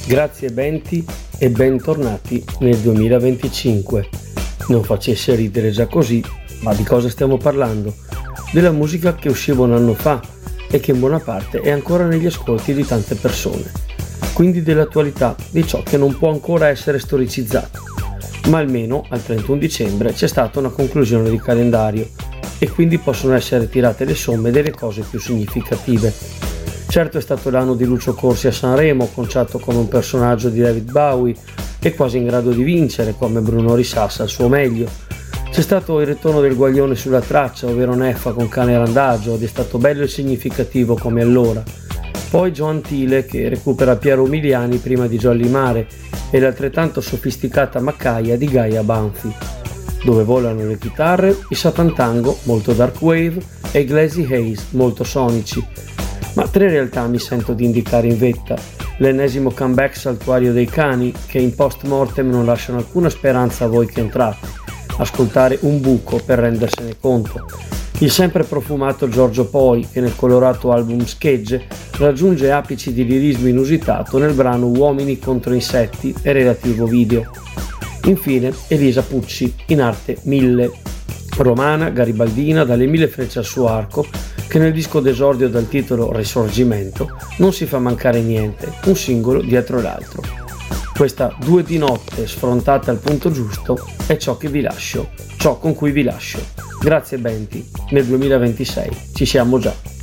Grazie Benti e bentornati nel 2025. Non facesse ridere già così, ma di cosa stiamo parlando? Della musica che usciva un anno fa e che in buona parte è ancora negli ascolti di tante persone. Quindi dell'attualità, di ciò che non può ancora essere storicizzato. Ma almeno al 31 dicembre c'è stata una conclusione di calendario e quindi possono essere tirate le somme delle cose più significative. Certo è stato l'anno di Lucio Corsi a Sanremo, conciato come un personaggio di David Bowie e quasi in grado di vincere come Bruno Risassa al suo meglio. C'è stato il ritorno del Guaglione sulla traccia, ovvero Neffa con Cane Randagio, ed è stato bello e significativo come allora. Poi Gio Tile che recupera Piero Umiliani prima di Jolly Mare e l'altrettanto sofisticata Maccaia di Gaia Banfi, dove volano le chitarre, i Satan Tango, molto dark wave, e i Glazy Haze, molto sonici. Ma tre realtà mi sento di indicare in vetta: l'ennesimo comeback saltuario dei Cani, che in post mortem non lasciano alcuna speranza a voi che entrate, ascoltare un buco per rendersene conto; il sempre profumato Giorgio Poi, che nel colorato album Schegge raggiunge apici di lirismo inusitato nel brano Uomini contro insetti e relativo video; infine Elisa Pucci, in arte 1000, romana, garibaldina, dalle 1000 frecce al suo arco, che nel disco d'esordio dal titolo Risorgimento non si fa mancare niente, un singolo dietro l'altro. Questa due di notte sfrontata al punto giusto è ciò che vi lascio, ciò con cui vi lascio. Grazie Benti, nel 2026 ci siamo già.